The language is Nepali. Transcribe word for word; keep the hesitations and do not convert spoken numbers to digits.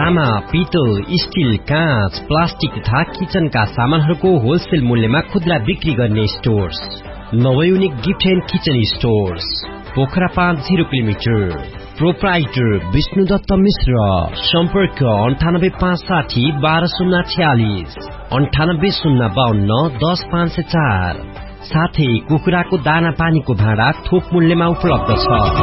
तामा, पितल, स्टील, काँच, प्लास्टिक तथा किचनका सामानहरूको होलसेल मूल्यमा खुद्रा बिक्री गर्ने stores नवयुनिक gift and kitchen stores, Pokhara पाँच जीरो किलोमिटर। प्रोप्राइटर विष्णुदत्त मिश्र। सम्पर्क अन्ठानब्बे पाँच साठी बाह्र शून्य छयालिस, अन्ठानब्बे शून्य बाहन्न दस पाँच सय चार। साथै कुखुराको दाना पानीको भाँडा थोक मूल्यमा उपलब्ध छ।